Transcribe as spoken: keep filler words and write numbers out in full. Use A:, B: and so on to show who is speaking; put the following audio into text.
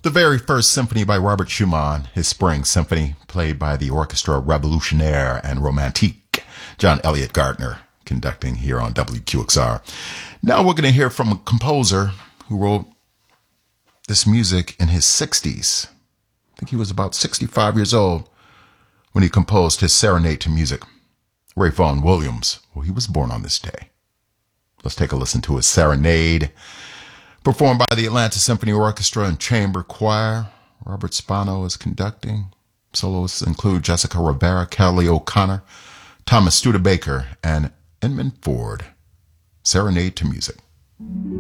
A: The very first symphony by Robert Schumann, his Spring Symphony, played by the Orchestra Revolutionnaire and Romantique, John Elliott Gardner, conducting here on W Q X R. Now we're going to hear from a composer who wrote this music in his sixties. I think he was about sixty-five years old when he composed his Serenade to Music. Ray Vaughan Williams, well, he was born on this day. Let's take a listen to his Serenade, performed by the Atlanta Symphony Orchestra and Chamber Choir. Robert Spano is conducting. Soloists include Jessica Rivera, Kelly O'Connor, Thomas Studebaker, and Edmund Ford. Serenade to Music.